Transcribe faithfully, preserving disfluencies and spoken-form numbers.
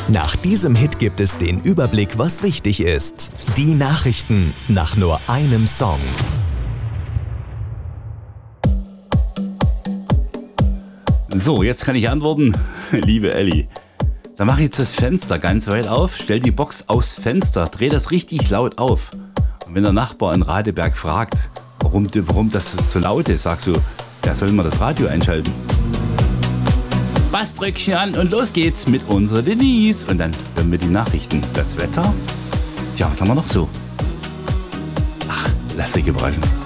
Nach diesem Hit gibt es den Überblick, was wichtig ist. Die Nachrichten nach nur einem Song. So, jetzt kann ich antworten. Liebe Elli, dann mache ich jetzt das Fenster ganz weit auf, stell die Box aufs Fenster, dreh das richtig laut auf. Und wenn der Nachbar in Radeberg fragt, warum, warum das so laut ist, sagst du, ja, soll mal das Radio einschalten. Bassdrückchen an und los geht's mit unserer Denise. Und dann hören wir die Nachrichten. Das Wetter? Ja, was haben wir noch so? Ach, lass dich überraschen.